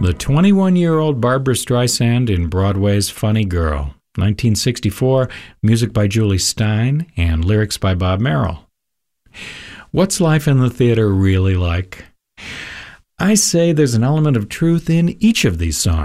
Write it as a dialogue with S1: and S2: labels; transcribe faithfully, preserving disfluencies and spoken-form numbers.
S1: The twenty-one-year-old Barbra Streisand in Broadway's Funny Girl, nineteen sixty-four, music by Julie Stein and lyrics by Bob Merrill. What's life in the theater really like? I say there's an element of truth in each of these songs.